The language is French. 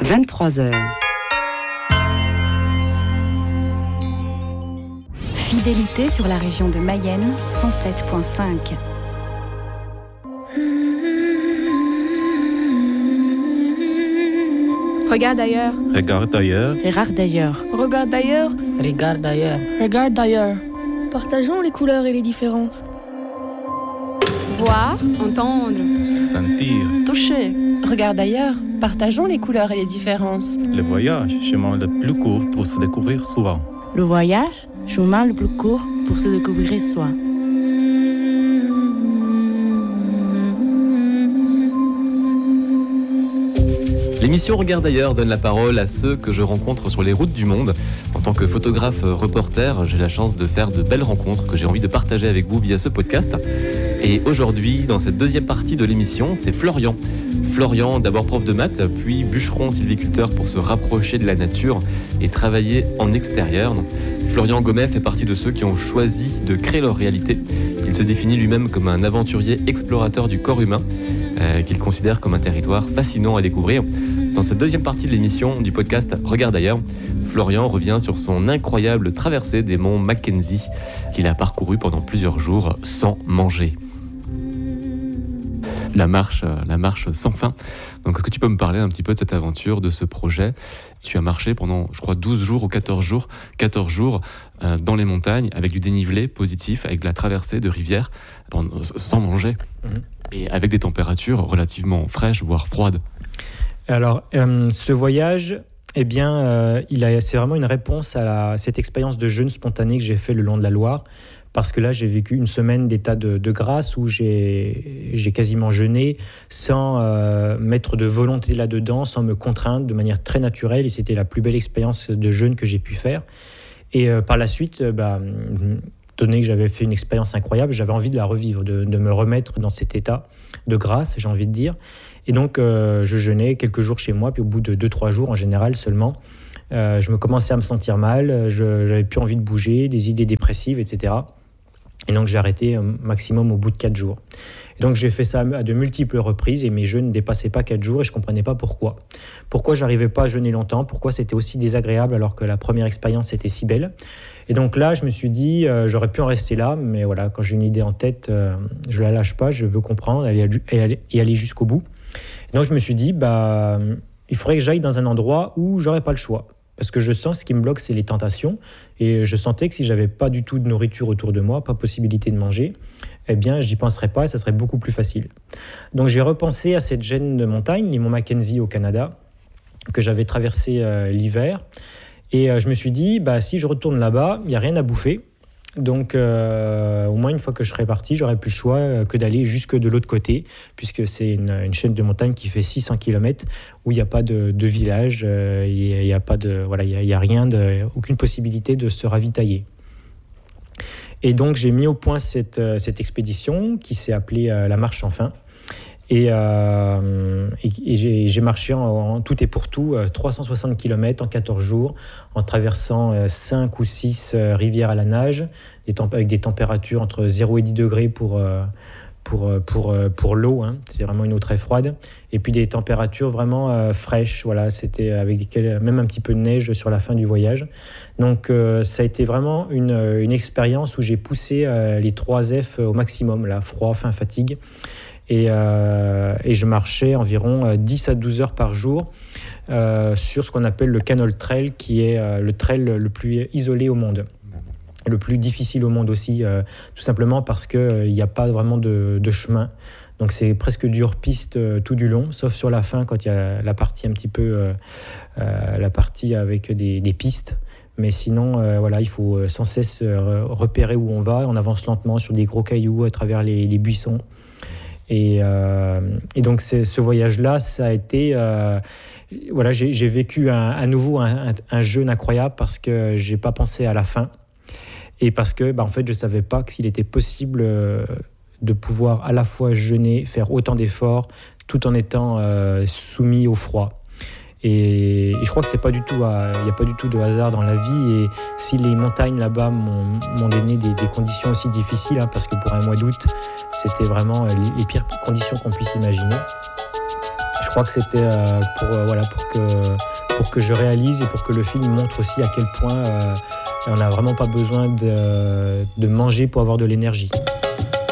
23h. Fidélité sur la région de Mayenne, 107.5. Regarde ailleurs. Regarde ailleurs. Regarde ailleurs. Regarde ailleurs. Regarde ailleurs. Regarde ailleurs. Partageons les couleurs et les différences. Voir, entendre, Sentir. Toucher. Regarde ailleurs. Partageons les couleurs et les différences. Le voyage, chemin le plus court pour se découvrir souvent. Le voyage, chemin le plus court pour se découvrir soi. L'émission Regarde ailleurs donne la parole à ceux que je rencontre sur les routes du monde. En tant que photographe reporter, j'ai la chance de faire de belles rencontres que j'ai envie de partager avec vous via ce podcast. Et aujourd'hui, dans cette deuxième partie de l'émission, c'est Florian. Florian, d'abord prof de maths, puis bûcheron sylviculteur pour se rapprocher de la nature et travailler en extérieur. Florian Gomet fait partie de ceux qui ont choisi de créer leur réalité. Il se définit lui-même comme un aventurier explorateur du corps humain, qu'il considère comme un territoire fascinant à découvrir. Dans cette deuxième partie de l'émission du podcast Regarde ailleurs, Florian revient sur son incroyable traversée des monts Mackenzie qu'il a parcouru pendant plusieurs jours sans manger. La marche sans fin. Donc, est-ce que tu peux me parler un petit peu de cette aventure, de ce projet ? Tu as marché pendant, je crois, 12 jours ou 14 jours dans les montagnes, avec du dénivelé positif, avec de la traversée de rivières, sans manger, et avec des températures relativement fraîches, voire froides. Alors, ce voyage, c'est vraiment une réponse à cette expérience de jeûne spontané que j'ai fait le long de la Loire. Parce que là, j'ai vécu une semaine d'état de grâce où j'ai quasiment jeûné sans mettre de volonté là-dedans, sans me contraindre de manière très naturelle. Et c'était la plus belle expérience de jeûne que j'ai pu faire. Et par la suite, donné que j'avais fait une expérience incroyable, j'avais envie de la revivre, de me remettre dans cet état de grâce, j'ai envie de dire. Et donc, je jeûnais quelques jours chez moi, puis au bout de 2-3 jours en général seulement, je me commençais à me sentir mal, j'avais plus envie de bouger, des idées dépressives, etc. Et donc j'ai arrêté maximum au bout de 4 jours. Et donc j'ai fait ça à de multiples reprises et mes jeûnes ne dépassaient pas 4 jours et je ne comprenais pas pourquoi. Pourquoi j'arrivais pas à jeûner longtemps, pourquoi c'était aussi désagréable alors que la première expérience était si belle. Et donc là je me suis dit, j'aurais pu en rester là, mais voilà, quand j'ai une idée en tête, je la lâche pas, je veux comprendre et aller jusqu'au bout. Et donc je me suis dit, il faudrait que j'aille dans un endroit où j'aurais pas le choix. Parce que je sens, ce qui me bloque, c'est les tentations. Et je sentais que si j'avais pas du tout de nourriture autour de moi, pas possibilité de manger, eh bien, j'y penserais pas et ça serait beaucoup plus facile. Donc, j'ai repensé à cette chaîne de montagnes, les monts Mackenzie au Canada, que j'avais traversé l'hiver. Et je me suis dit, si je retourne là-bas, il n'y a rien à bouffer. Donc, au moins, une fois que je serai parti, j'aurais plus le choix que d'aller jusque de l'autre côté, puisque c'est une chaîne de montagne qui fait 600 km, où il n'y a pas de village, il n'y a pas y a rien, aucune possibilité de se ravitailler. Et donc, j'ai mis au point cette expédition qui s'est appelée la Marche sans fin. Et j'ai marché en tout et pour tout 360 km en 14 jours, en traversant 5 ou 6 rivières à la nage, avec des températures entre 0 et 10 degrés pour l'eau, c'est vraiment une eau très froide, et puis des températures vraiment fraîches, voilà, c'était avec même un petit peu de neige sur la fin du voyage. Donc ça a été vraiment une expérience où j'ai poussé les 3 F au maximum, là, froid, faim, fatigue. Et je marchais environ 10 à 12 heures par jour sur ce qu'on appelle le Canol Trail, qui est le trail le plus isolé au monde. Le plus difficile au monde aussi, tout simplement parce qu'il n'y a pas vraiment de chemin. Donc c'est presque du hors-piste tout du long, sauf sur la fin quand il y a la partie un petit peu, la partie avec des pistes. Mais sinon, il faut sans cesse repérer où on va. On avance lentement sur des gros cailloux à travers les buissons. Et donc ce voyage-là, ça a été, j'ai vécu à nouveau un jeûne incroyable parce que j'ai pas pensé à la fin et parce que en fait je savais pas s'il était possible de pouvoir à la fois jeûner, faire autant d'efforts tout en étant soumis au froid. Et je crois que c'est pas du tout, il n'y a pas du tout de hasard dans la vie. Et si les montagnes là-bas m'ont donné des conditions aussi difficiles, parce que pour un mois d'août, c'était vraiment les pires conditions qu'on puisse imaginer. Je crois que c'était pour que je réalise et pour que le film montre aussi à quel point on n'a vraiment pas besoin de manger pour avoir de l'énergie.